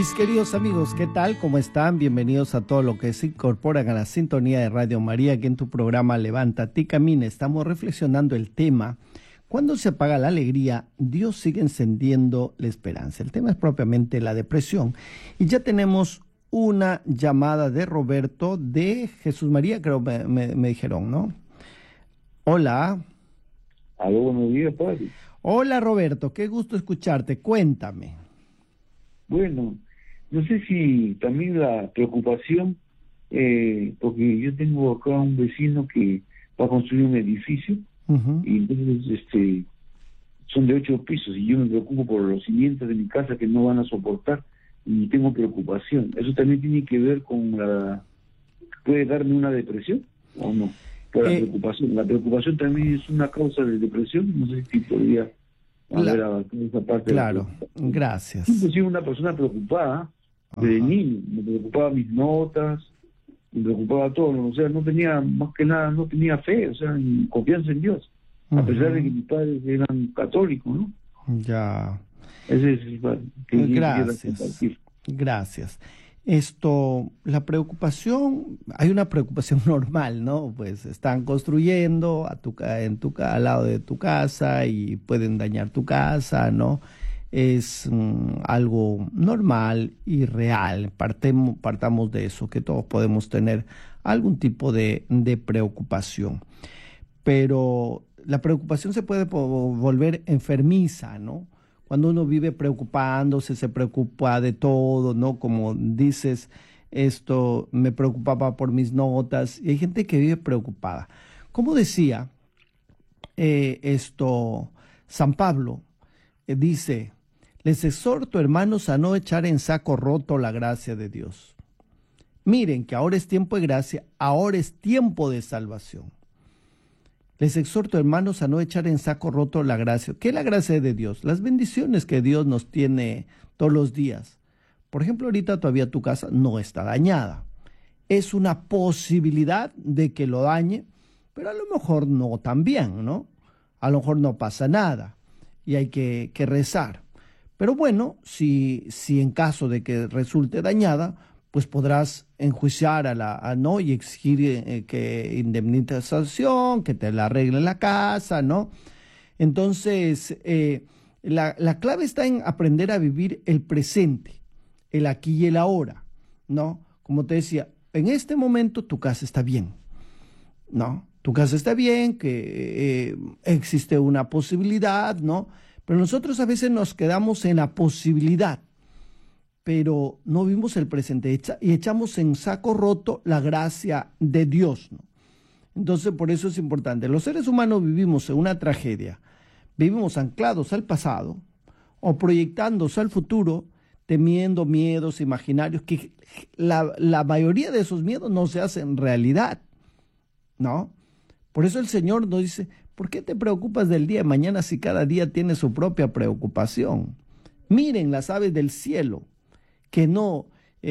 Mis queridos amigos, ¿qué tal? ¿Cómo están? Bienvenidos a todo lo que se incorporan a la sintonía de Radio María, que en tu programa Levántate y Camina estamos reflexionando el tema: cuando se apaga la alegría, Dios sigue encendiendo la esperanza. El tema es propiamente la depresión. Y ya tenemos una llamada de Roberto de Jesús María, creo me dijeron, ¿no? Hola. Aló, buenos días, padre. Hola, Roberto, qué gusto escucharte. Cuéntame. Bueno, no sé si también la preocupación, porque yo tengo acá un vecino que va a construir un edificio, y entonces son de 8 pisos, y yo me preocupo por los cimientos de mi casa que no van a soportar, y tengo preocupación. ¿Eso también tiene que ver con puede darme una depresión o no? Por la preocupación también es una causa de depresión. No sé si podría esa parte. Claro, gracias. Yo soy una persona preocupada desde niño. Me preocupaba mis notas, me preocupaba todo. O sea, no tenía, más que nada, no tenía fe, o sea, ni confianza en Dios. A pesar de que mis padres eran católicos, ¿no? Ya. Ese es Gracias. La preocupación, hay una preocupación normal, ¿no? Pues están construyendo al lado de tu casa y pueden dañar tu casa, ¿no? Es algo normal y real. Partamos de eso, que todos podemos tener algún tipo de preocupación. Pero la preocupación se puede volver enfermiza, ¿no? Cuando uno vive preocupándose, se preocupa de todo, ¿no? Como dices, me preocupaba por mis notas, y hay gente que vive preocupada. Como decía San Pablo, dice: les exhorto, hermanos, a no echar en saco roto la gracia de Dios. Miren que ahora es tiempo de gracia, ahora es tiempo de salvación. Les exhorto, hermanos, a no echar en saco roto la gracia. ¿Qué es la gracia de Dios? Las bendiciones que Dios nos tiene todos los días. Por ejemplo, ahorita todavía tu casa no está dañada. Es una posibilidad de que lo dañe, pero a lo mejor no también, ¿no? A lo mejor no pasa nada y hay que rezar. Pero bueno, si en caso de que resulte dañada, pues podrás enjuiciar ¿no? Y exigir que indemnización, que te la arregle la casa, ¿no? Entonces, la clave está en aprender a vivir el presente, el aquí y el ahora, ¿no? Como te decía, en este momento tu casa está bien, ¿no? Tu casa está bien, que existe una posibilidad, ¿no? Pero nosotros a veces nos quedamos en la posibilidad, pero no vimos el presente y echamos en saco roto la gracia de Dios, ¿no? Entonces, por eso es importante. Los seres humanos vivimos en una tragedia, vivimos anclados al pasado o proyectándose al futuro, temiendo miedos imaginarios, que la mayoría de esos miedos no se hacen realidad, ¿no? Por eso el Señor nos dice: ¿por qué te preocupas del día de mañana si cada día tiene su propia preocupación? Miren las aves del cielo, que no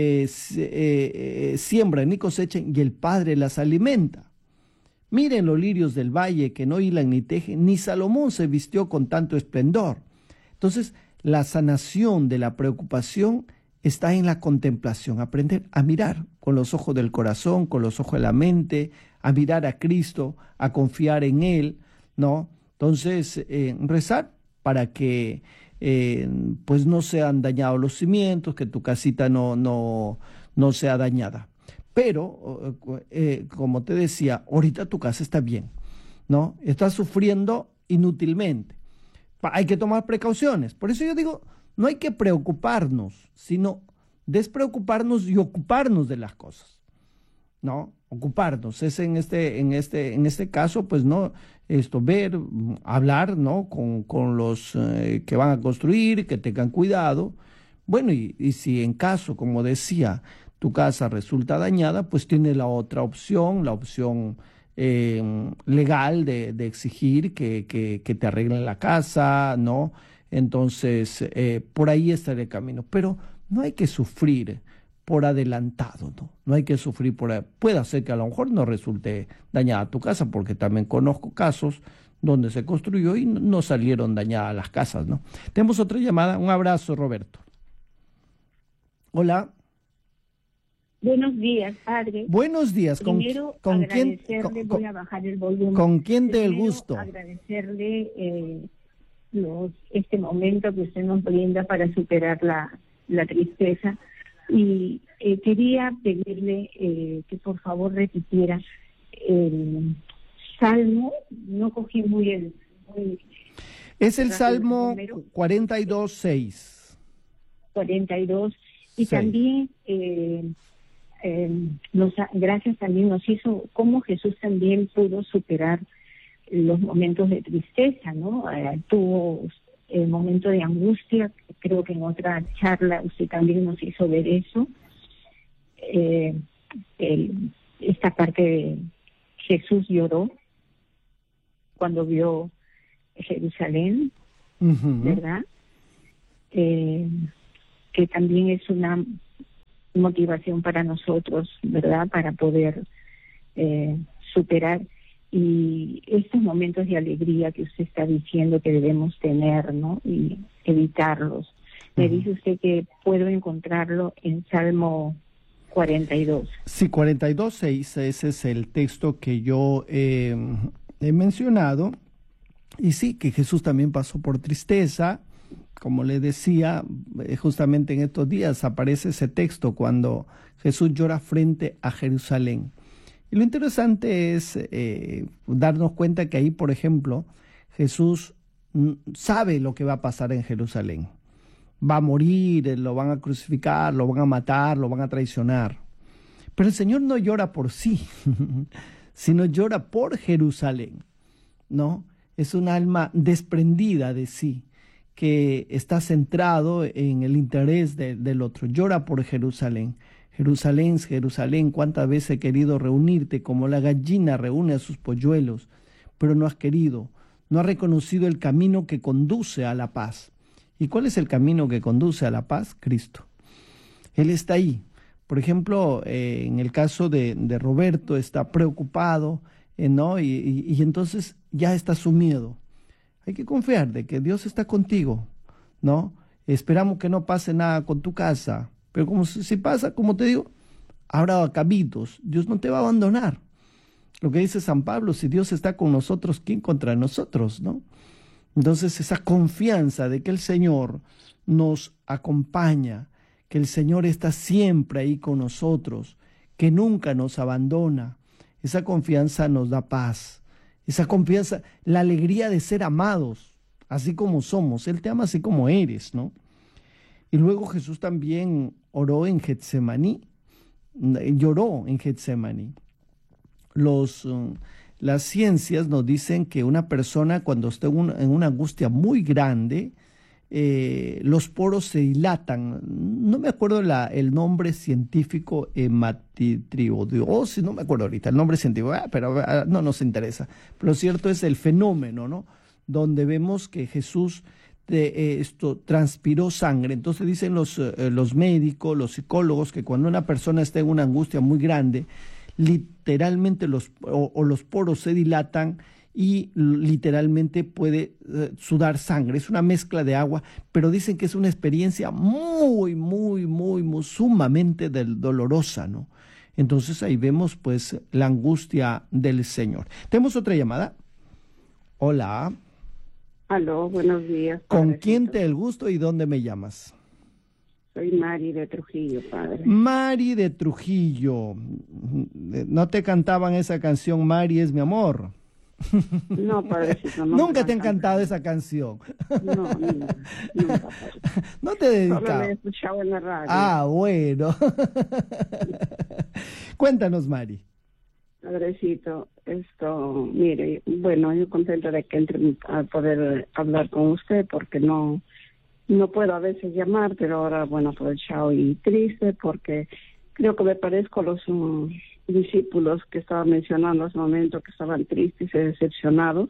siembran ni cosechan, y el Padre las alimenta. Miren los lirios del valle, que no hilan ni tejen, ni Salomón se vistió con tanto esplendor. Entonces, la sanación de la preocupación está en la contemplación, aprender a mirar con los ojos del corazón, con los ojos de la mente, a mirar a Cristo, a confiar en Él, ¿no? Entonces, rezar para que pues no sean dañados los cimientos, que tu casita no sea dañada. Pero, como te decía, ahorita tu casa está bien, ¿no? Estás sufriendo inútilmente. Hay que tomar precauciones. Por eso yo digo, no hay que preocuparnos, sino despreocuparnos y ocuparnos de las cosas, ¿no? Ocuparnos. Es en este caso, pues, no, ver, hablar, ¿no? Con los que van a construir, que tengan cuidado. Bueno, y si en caso, como decía, tu casa resulta dañada, pues tiene la otra opción, la opción legal de exigir que te arreglen la casa, ¿no? Entonces, por ahí está el camino. Pero no hay que sufrir por adelantado, ¿no? No hay que sufrir puede ser que a lo mejor no resulte dañada tu casa, porque también conozco casos donde se construyó y no salieron dañadas las casas, ¿no? Tenemos otra llamada. Un abrazo, Roberto. Hola. Buenos días, padre. Buenos días. Primero, ¿Con agradecerle, quién? voy a bajar el volumen. ¿Con quién del Primero, gusto? agradecerle este momento que usted nos brinda para superar la tristeza. Y quería pedirle que por favor repitiera el Salmo. No cogí muy es el Salmo 42:6. 42. Y 6. también gracias también nos hizo cómo Jesús también pudo superar los momentos de tristeza, ¿no? Tuvo el momento de angustia. Creo que en otra charla usted también nos hizo ver eso. Esta parte de Jesús lloró cuando vio Jerusalén, ¿verdad? Que también es una motivación para nosotros, ¿verdad? Para poder superar y estos momentos de alegría que usted está diciendo que debemos tener, ¿no? Y evitarlos. Me dice usted que puedo encontrarlo en Salmo 42. Sí, 42:6, ese es el texto que yo he mencionado. Y sí, que Jesús también pasó por tristeza. Como le decía, justamente en estos días aparece ese texto cuando Jesús llora frente a Jerusalén. Y lo interesante es darnos cuenta que ahí, por ejemplo, Jesús sabe lo que va a pasar en Jerusalén. Va a morir, lo van a crucificar, lo van a matar, lo van a traicionar. Pero el Señor no llora por sí, sino llora por Jerusalén, ¿no? Es un alma desprendida de sí, que está centrado en el interés del otro. Llora por Jerusalén. Jerusalén, Jerusalén, cuántas veces he querido reunirte como la gallina reúne a sus polluelos, pero no has querido, no has reconocido el camino que conduce a la paz. ¿Y cuál es el camino que conduce a la paz? Cristo. Él está ahí. Por ejemplo, en el caso de Roberto, está preocupado, ¿no? Y entonces ya está sumido. Hay que confiar de que Dios está contigo, ¿no? Esperamos que no pase nada con tu casa, pero como si pasa, como te digo, habrá cabidos. Dios no te va a abandonar. Lo que dice San Pablo, si Dios está con nosotros, ¿quién contra nosotros, no? Entonces esa confianza de que el Señor nos acompaña, que el Señor está siempre ahí con nosotros, que nunca nos abandona, esa confianza nos da paz. Esa confianza, la alegría de ser amados, así como somos. Él te ama así como eres, ¿no? Y luego Jesús también oró en Getsemaní, lloró en Getsemaní. Las ciencias nos dicen que una persona cuando está en una angustia muy grande, los poros se dilatan. No me acuerdo el nombre científico, hematitriodiosis, no me acuerdo ahorita el nombre científico, pero no nos interesa. Pero lo cierto es el fenómeno, ¿no? Donde vemos que Jesús transpiró sangre. Entonces dicen los médicos, los psicólogos, que cuando una persona está en una angustia muy grande, literalmente los poros se dilatan y literalmente puede sudar sangre. Es una mezcla de agua, pero dicen que es una experiencia muy sumamente dolorosa, ¿no? Entonces ahí vemos pues la angustia del Señor. ¿Tenemos otra llamada? Hola. Aló, buenos días. ¿Con quién te el gusto y dónde me llamas? Soy Mari de Trujillo, padre. Mari de Trujillo. ¿No te cantaban esa canción, Mari es mi amor? No, padrecito, no. Nunca te ha encantado esa canción. No, nunca, padre. No te dedicaba. Solo la he escuchado en la radio. Ah, bueno. Cuéntanos, Mari. Padrecito, mire, bueno, yo contenta de que entre a poder hablar con usted porque no puedo a veces llamar, pero ahora, bueno, aprovechado y triste porque creo que me parezco a los discípulos que estaba mencionando hace un momento, que estaban tristes y decepcionados,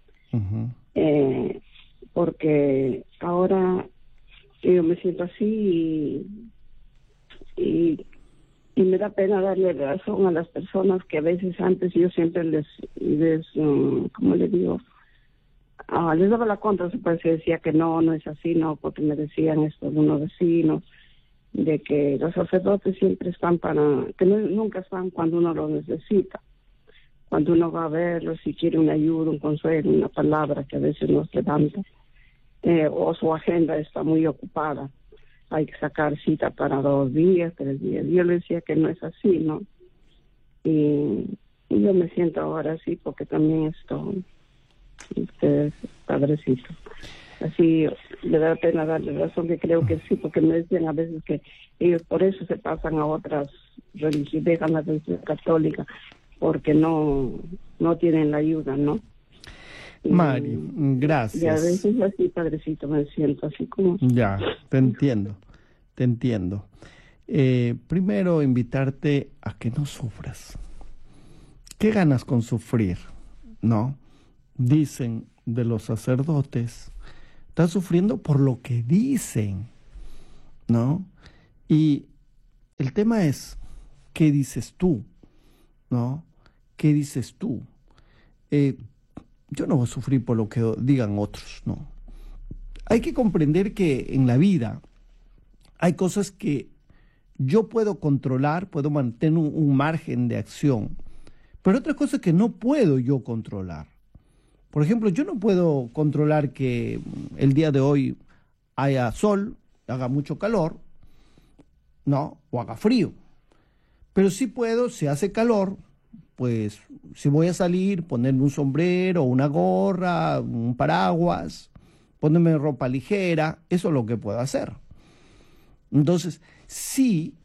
porque ahora yo me siento así y me da pena darle razón a las personas que a veces antes yo siempre les ¿cómo le digo? Les daba la contra, se decía que no es así, no, porque me decían esto algunos vecinos, de que los sacerdotes siempre están nunca están cuando uno lo necesita. Cuando uno va a verlos, si quiere una ayuda, un consuelo, una palabra que a veces no se dan, o su agenda está muy ocupada. Hay que sacar cita para 2 días, 3 días. Yo le decía que no es así, ¿no? Y yo me siento ahora así porque también ustedes, padrecito. Así le da pena darle razón, que creo que sí, porque me decían a veces que ellos por eso se pasan a otras religiones, dejan la religión católica, porque no tienen la ayuda, ¿no? Mari, gracias. Y a veces así, padrecito, me siento así como... Ya, te entiendo. Primero, invitarte a que no sufras. ¿Qué ganas con sufrir? ¿No? Dicen de los sacerdotes, estás sufriendo por lo que dicen, ¿no? Y el tema es, ¿qué dices tú? ¿No? ¿Qué dices tú? Yo no voy a sufrir por lo que digan otros, ¿no? Hay que comprender que en la vida hay cosas que yo puedo controlar, puedo mantener un margen de acción, pero otras cosas que no puedo yo controlar. Por ejemplo, yo no puedo controlar que el día de hoy haya sol, haga mucho calor, ¿no? O haga frío. Pero sí puedo, si hace calor, pues si voy a salir, ponerme un sombrero, una gorra, un paraguas, ponerme ropa ligera, eso es lo que puedo hacer. Entonces, si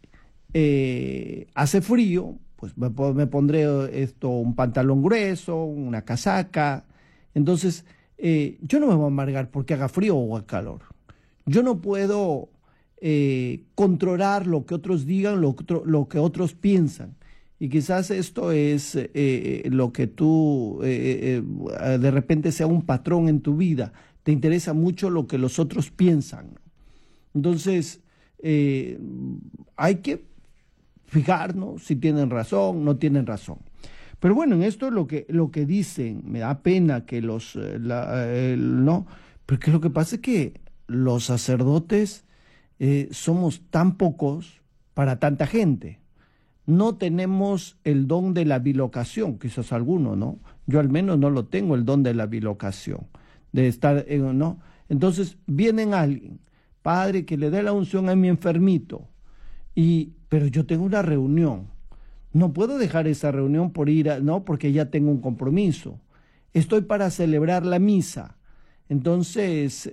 hace frío, pues me pondré un pantalón grueso, una casaca. Entonces, yo no me voy a amargar porque haga frío o haga calor. Yo no puedo controlar lo que otros digan, lo que otros piensan. Y quizás esto es lo que tú de repente sea un patrón en tu vida. Te interesa mucho lo que los otros piensan. Entonces, hay que fijarnos si tienen razón, no tienen razón. Pero bueno, en esto lo que dicen, me da pena que no, porque lo que pasa es que los sacerdotes somos tan pocos para tanta gente. No tenemos el don de la bilocación, quizás alguno, ¿no? Yo al menos no lo tengo, el don de la bilocación, de estar, ¿no? Entonces vienen alguien, padre, que le dé la unción a mi enfermito, pero yo tengo una reunión. No puedo dejar esa reunión por no, porque ya tengo un compromiso. Estoy para celebrar la misa. Entonces,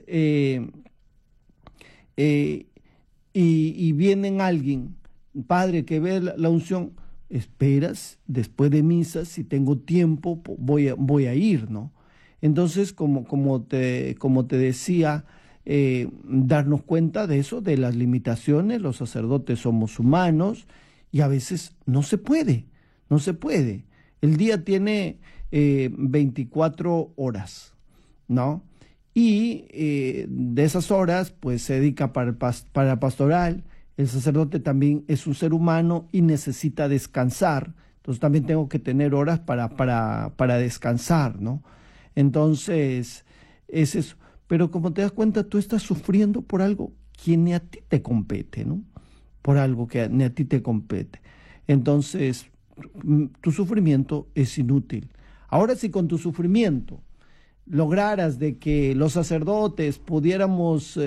y vienen alguien, padre, que ve la unción, esperas, después de misa, si tengo tiempo, voy a ir, ¿no? Entonces, como te decía, darnos cuenta de eso, de las limitaciones. Los sacerdotes somos humanos y a veces no se puede. El día tiene 24 horas, ¿no? Y de esas horas, pues se dedica para pastoral. El sacerdote también es un ser humano y necesita descansar. Entonces también tengo que tener horas para descansar, ¿no? Entonces, es eso. Pero como te das cuenta, tú estás sufriendo por algo que ni a ti te compete, ¿no? Por algo que ni a ti te compete. Entonces, tu sufrimiento es inútil. Ahora, si con tu sufrimiento lograras de que los sacerdotes pudiéramos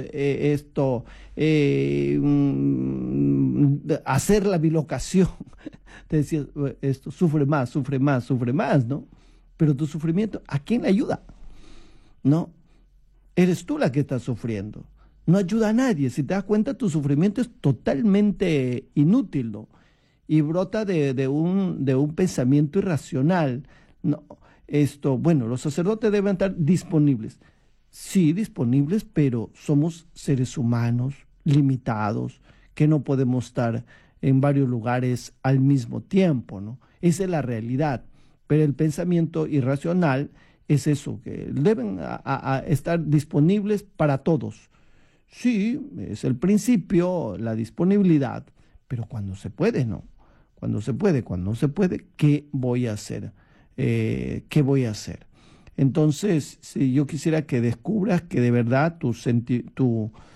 hacer la bilocación, te decías, esto sufre más, ¿no? Pero tu sufrimiento, ¿a quién le ayuda? ¿No? Eres tú la que está sufriendo. No ayuda a nadie. Si te das cuenta, tu sufrimiento es totalmente inútil, ¿no? Y brota de un pensamiento irracional. No, bueno, los sacerdotes deben estar disponibles. Sí, disponibles, pero somos seres humanos limitados, que no podemos estar en varios lugares al mismo tiempo, ¿no? Esa es la realidad. Pero el pensamiento irracional es eso, que deben estar disponibles para todos. Sí, es el principio, la disponibilidad, pero cuando se puede, ¿no? Cuando no se puede, ¿qué voy a hacer? ¿Qué voy a hacer? Entonces, si yo quisiera que descubras que de verdad tu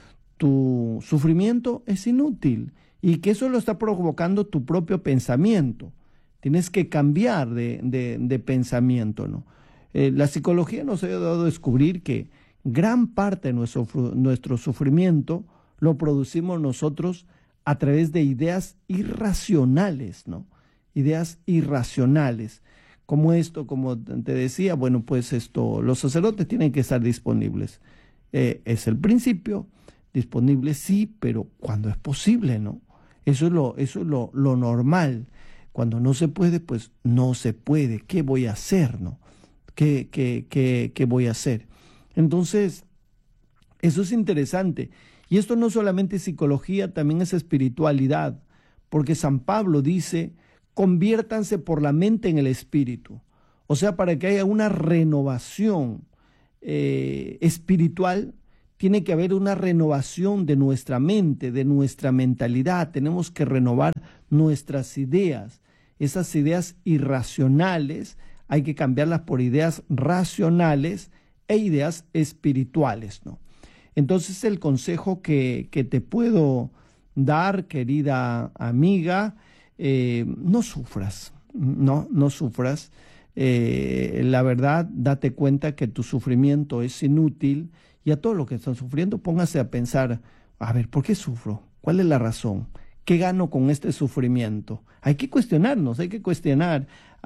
tu sufrimiento es inútil y que eso lo está provocando tu propio pensamiento. Tienes que cambiar de pensamiento, ¿no? La psicología nos ha ayudado a descubrir que gran parte de nuestro sufrimiento lo producimos nosotros a través de ideas irracionales, ¿no? Ideas irracionales. Como esto, como te decía, bueno, pues los sacerdotes tienen que estar disponibles. Es el principio, disponibles sí, pero cuando es posible, ¿no? Eso es lo normal. Cuando no se puede, pues no se puede. ¿Qué voy a hacer, no? ¿Qué voy a hacer? Entonces, eso es interesante. Y esto no solamente es psicología, también es espiritualidad, porque San Pablo dice, conviértanse por la mente en el espíritu. O sea, para que haya una renovación espiritual, tiene que haber una renovación de nuestra mente, de nuestra mentalidad. Tenemos que renovar nuestras ideas. Esas ideas irracionales hay que cambiarlas por ideas racionales e ideas espirituales, ¿no? Entonces el consejo que te puedo dar, querida amiga, no sufras, no sufras. La verdad, date cuenta que tu sufrimiento es inútil y a todo lo que están sufriendo, póngase a pensar, a ver, ¿por qué sufro? ¿Cuál es la razón? ¿Qué gano con este sufrimiento? Hay que cuestionarnos, hay que cuestionar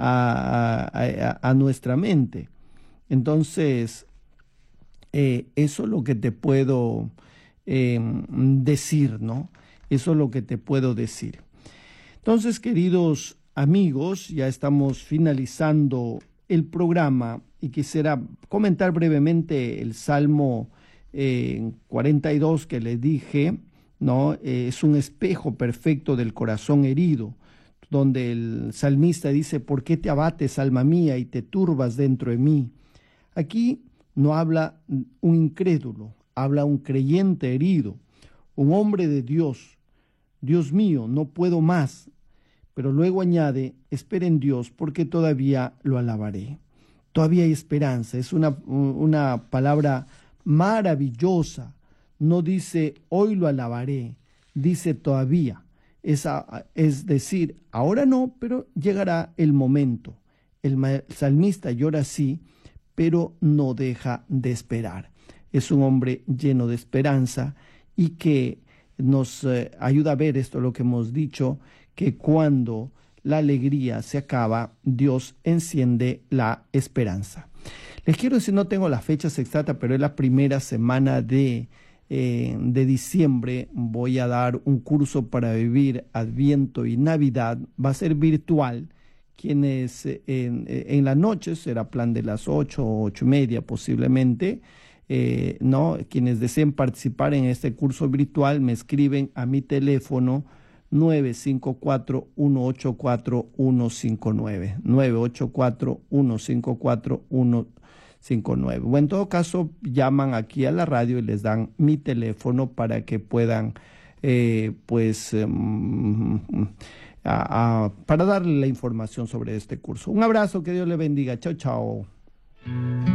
a nuestra mente. Entonces, eso es lo que te puedo decir, ¿no? Eso es lo que te puedo decir. Entonces, queridos amigos, ya estamos finalizando el programa y quisiera comentar brevemente el Salmo 42 que les dije, ¿no? Es un espejo perfecto del corazón herido, donde el salmista dice, ¿por qué te abates, alma mía, y te turbas dentro de mí? Aquí no habla un incrédulo, habla un creyente herido, un hombre de Dios. Dios mío, no puedo más. Pero luego añade, espera en Dios porque todavía lo alabaré. Todavía hay esperanza, es una palabra maravillosa. No dice, hoy lo alabaré, dice todavía. Es decir, ahora no, pero llegará el momento. El salmista llora sí, pero no deja de esperar. Es un hombre lleno de esperanza y que nos ayuda a ver esto, lo que hemos dicho, que cuando la alegría se acaba, Dios enciende la esperanza. Les quiero decir, no tengo las fechas exactas, pero es la primera semana de diciembre. Voy a dar un curso para vivir Adviento y Navidad. Va a ser virtual. Quienes en la noche, será plan de las 8 o 8:30 posiblemente, ¿no? Quienes deseen participar en este curso virtual me escriben a mi teléfono 954-184-159, 984-154-159. O en todo caso, llaman aquí a la radio y les dan mi teléfono para que puedan, para darle la información sobre este curso. Un abrazo, que Dios le bendiga. Chao, chao.